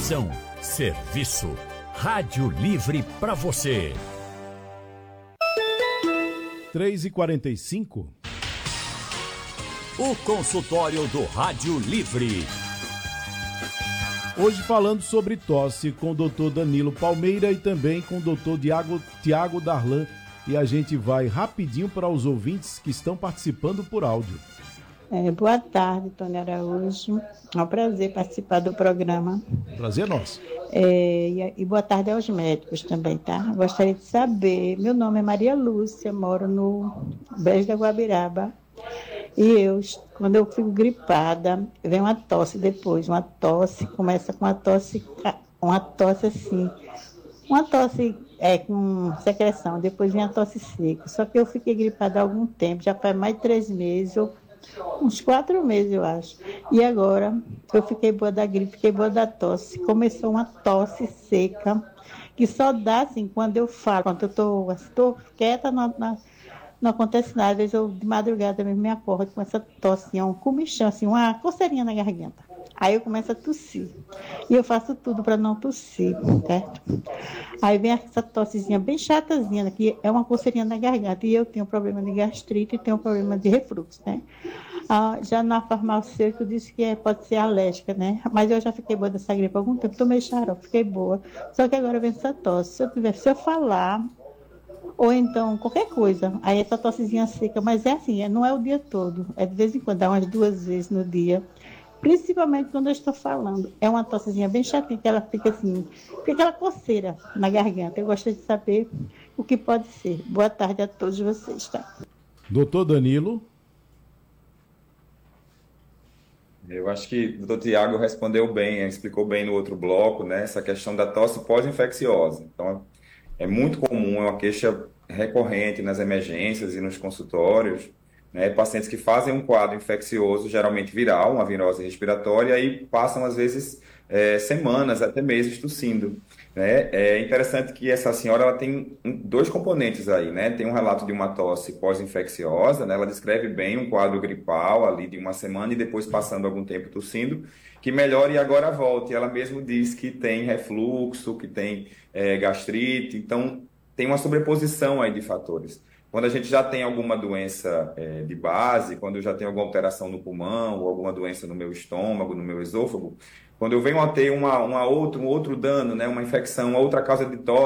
Informação, serviço. Rádio Livre para você. 3h45. O consultório do Rádio Livre. Hoje falando sobre tosse com o doutor Danilo Palmeira e também com o doutor Tiago Darlan. E a gente vai rapidinho para os ouvintes que estão participando por áudio. Boa tarde, Tônia Araújo. É um prazer participar do programa. Prazer nosso. E boa tarde aos médicos também, tá? Gostaria de saber, meu nome é Maria Lúcia, moro no Brejo da Guabiraba. E quando eu fico gripada, vem uma tosse depois, começa com uma tosse assim, uma tosse com secreção, depois vem a tosse seca. Só que eu fiquei gripada há algum tempo, já faz mais de 3 meses, uns 4 meses, eu acho. E agora, eu fiquei boa da gripe, fiquei boa da tosse. Começou uma tosse seca, que só dá assim, quando eu falo. Quando eu estou quieta, não acontece nada. Às vezes eu, de madrugada mesmo, me acordo com essa tosse, um comichão, assim, uma coceirinha na garganta. Aí eu começo a tossir. E eu faço tudo para não tossir, certo? Aí vem essa tossezinha bem chatazinha, que é uma coceirinha na garganta. E eu tenho problema de gastrite e tenho problema de refluxo, né? Já na farmacêutica disse que pode ser alérgica, né? Mas eu já fiquei boa dessa gripe há algum tempo. Tomei xarope, fiquei boa. Só que agora vem essa tosse. Se eu falar, ou então qualquer coisa, aí essa tossezinha seca, mas é assim, não é o dia todo. É de vez em quando, dá umas 2 vezes no dia. Principalmente quando eu estou falando. É uma tossezinha bem chatinha, que ela fica assim, fica aquela coceira na garganta. Eu gostaria de saber o que pode ser. Boa tarde a todos vocês, tá? Doutor Danilo. Eu acho que o doutor Tiago respondeu bem, explicou bem no outro bloco, né? Essa questão da tosse pós-infecciosa. Então, é muito comum, é uma queixa recorrente nas emergências e nos consultórios, né? Pacientes que fazem um quadro infeccioso, geralmente viral, uma virose respiratória, e passam, às vezes, semanas, até meses tossindo, né? É interessante que essa senhora ela tem 2 componentes aí, né? Tem um relato de uma tosse pós-infecciosa, né? Ela descreve bem um quadro gripal ali de uma semana e depois passando algum tempo tossindo, que melhora e agora volta. E ela mesmo diz que tem refluxo, que tem gastrite, então tem uma sobreposição aí de fatores. Quando a gente já tem alguma doença de base, quando eu já tenho alguma alteração no pulmão, ou alguma doença no meu estômago, no meu esôfago, quando eu venho a ter um outro dano, né, uma infecção, uma outra causa de tosse,